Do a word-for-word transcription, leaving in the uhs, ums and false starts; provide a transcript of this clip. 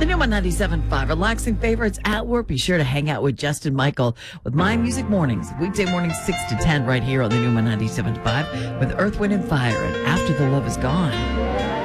The new one ninety-seven point five, relaxing favorites at work. Be sure to hang out with Justin Michael with My Music Mornings, weekday mornings six to ten right here on the new one ninety-seven point five with Earth, Wind and Fire and After the Love Is Gone.